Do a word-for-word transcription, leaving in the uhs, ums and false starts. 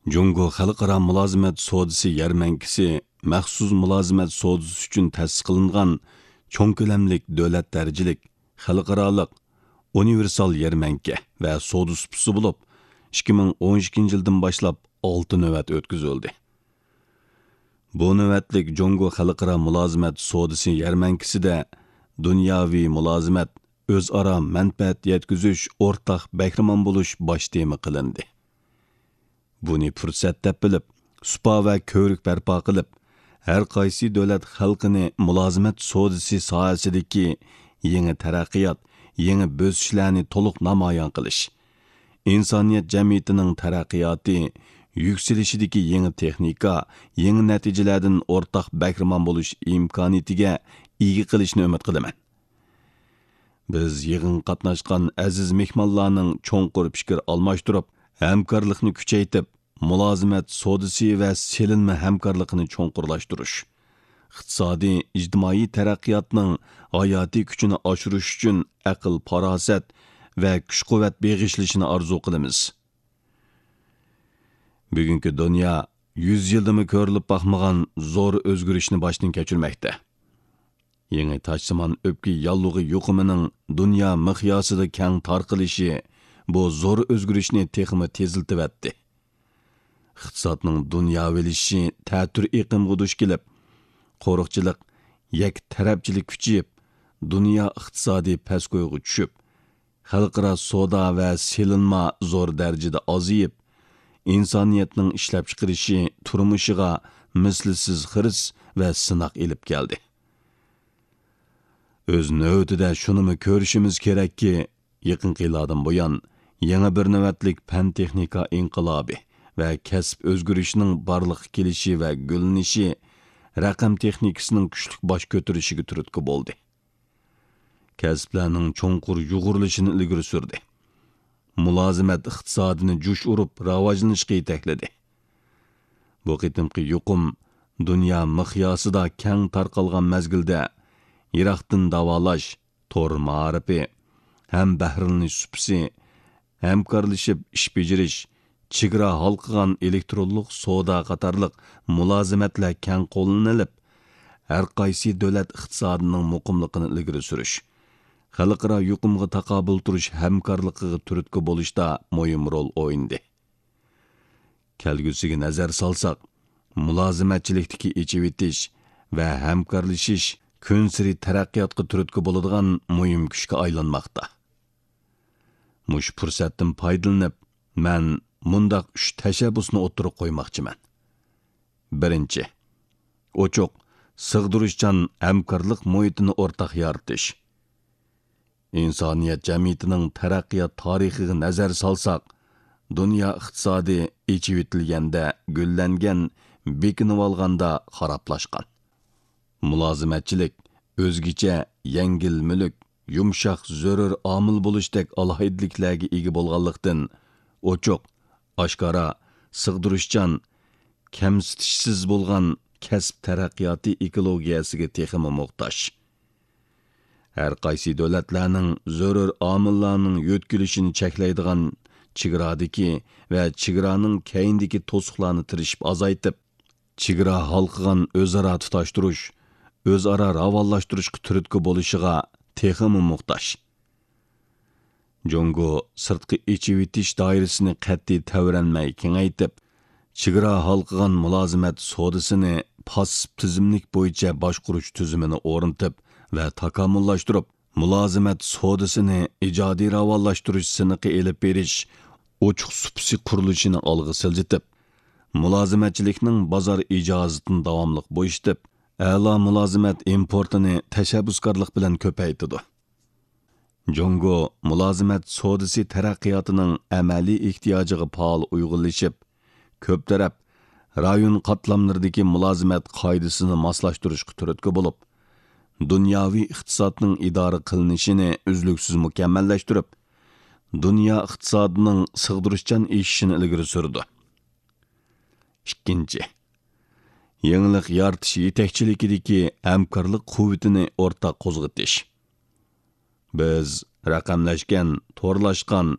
Jungo Xalqaro mulozimat sodisi yarmankisi maxsus mulozimat sodisi uchun ta'sis qilingan cho'ng ko'lamlik davlat darajalik xalqaroliq universal yarmanka va soda supisi bo'lib ikki ming o'n ikkinchi yildan boshlab olti navbat o'tkazildi. Bu navbatlik Jungo Xalqaro mulozimat sodisi yarmankisida dunyoviy mulozimat, o'zaro manfaat yetkazish, o'rtaq bahramon bo'lish bosh tema qilindi. Buni fursat deb bilib, supa va ko'rik barpo qilib, har qaysi davlat xalqini mulozimat sodisi sohasidagi yangi taraqqiyot, yangi bo'sishlarni to'liq namoyon qilish, insoniyat jamiyatining taraqqiyoti, yuksalishidagi yangi texnika, yangi natijalardan o'rtaq bahramon bo'lish imkoniyatiga ega qilishni umid qilaman. Biz yig'in qatnashgan aziz mehmonlarning cho'nqur fikr almashtirib, hamkorlikni kuchaytirib, mulozimat sodisi va selinma hamkorlikni cho'nqurlashtirish, iqtisodiy, ijtimoiy taraqqiyotning hayotiy kuchini oshirish uchun aql, farosat va kuch-quvvat beg'ishlashini orzu qilamiz. Bugungi dunyo yuz yildimi ko'rilib boqmagan zo'r o'zgarishni boshdan kechirmoqda. Yangi tashsimon o'pki yallug'i yuqumining dunyo miqyosida keng tarqalishi bu zo'r o'zgarishni texmi teziltibatdi. Iqtisodning dunyovileshi ta'tir iqimga duch kelib, qo'riqchilik, yak tarafchilik kuchayib, dunyo iqtisodiy pastgo'yga tushib, xalqaro savdo va selinma zo'r darajada oziyib, insoniyatning ishlab chiqarishi turmushiga mislsiz xiris va sinoq ilib keldi. O'z navbatida shunimi ko'rishimiz kerakki, yaqinqi yillardan buyon yangi bir navbatlik fan texnika inqilobi va kasb o'zgarishining barliq kelishi va gullanishi raqam texnikasining kuchli bosh ko'tarishiga turtki bo'ldi. Kasblarning cho'nqur yug'urilishini ilgari surdi. Mulozimat iqtisodini jush urib rivojlanishga yetakladi. Bu qitimqi yuqum dunyo miqyosida keng tarqalgan mazgilda Iroqdan davolash, tor ma'rifi, ham bahrilanish supisi, hamkorlashib ish bejirish, chegara halqigan elektronlik savdo qatorliq mulozimatlar keng qo'llanilib, har qaysi davlat iqtisodining muqimligini ilgari surish, xalqaro yuqumga taqobil turish hamkorligiga turtki bo'lishda muhim rol o'ynadi. Kelgusiga nazar solsak, mulozimatchilikdagi echivitish va hamkorlashish kun siri taraqqiyotga turtki bo'ladigan muhim kuchga aylanmoqda. Mush fursatdan foydalanib, men mundaq uch tashabbusni o'tirib qo'ymoqchiman. Birinchi, ochiq, sig'dirishchan hamkorlik muhitini o'rtaq yaratish. Insoniyat jamiyatining taraqqiyot tarixiga nazar solsak, dunyo iqtisodi echivitilganda, gullangan, bekinib olganda xaroblashgan. Mulozimatchilik o'zgacha yengil mulk, yumshoq zarur omil bo'lishdek alohidliklarga ega bo'lganlikdan ochiq, oshkora, sig'dirishchan, kamsitishsiz bo'lgan kasb taraqqiyoti ekologiyasiga texmi muhtoj. Har qaysi davlatlarning zarur omillarning yo'tkilishini cheklaydigan chegaradagi va chegaraning keyindagi to'siqlarni tirishib azaytib, chegara halqigan o'zaro tutashtirish, o'zaro ravonlashtirishga turtki bo'lishiga texmi muhtoj. Jungo sirtqi echivitish doirasini qat'iy tavranmay kengaytib, chegara halqigan mulozimat sodisini passiv tizimlik bo'yicha boshqurish tizimini o'rnatib va takomillashtirib, mulozimat sodisini ijodiy ravonlashtirish siniqi elib berish, ochiq supsi qurilishini olg'a siljitib, mulozimatchilikning bozor ijozatini davomli bo'yitib, a'lo mulozimat importini tashabbuskorlik bilan ko'paytirdi. Jungo mulozimat sodisi taraqqiyotining amaliy ehtiyojiga faol uyg'unlashib, ko'p taraf rayon qatlamlaridagi mulozimat qoidasini moslashtirishga turtki bo'lib, dunyoviy iqtisodning idora qilinishini uzluksiz mukammallashtirib, dunyo iqtisodining sig'dirishchan eshishini ilgari surdi. Ikkinchi, yangilik yaratish yetakchiligidagi hamkorlik quvvatini o'rtaq qo'zg'atish. Biz raqamlashgan, to'rlashgan